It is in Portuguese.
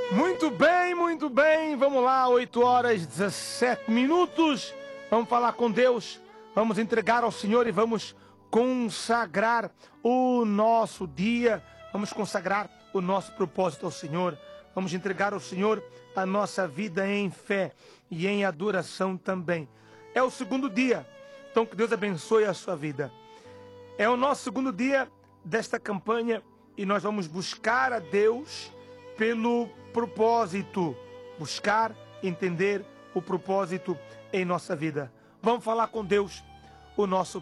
Muito bem, vamos lá, 8 horas e 17 minutos, vamos falar com Deus, vamos entregar ao Senhor e vamos consagrar o nosso dia, vamos consagrar o nosso propósito ao Senhor, vamos entregar ao Senhor a nossa vida em fé e em adoração também. É o segundo dia, então que Deus abençoe a sua vida. É o nosso segundo dia desta campanha e nós vamos buscar a Deus pelo propósito, buscar entender o propósito em nossa vida. Vamos falar com Deus, o nosso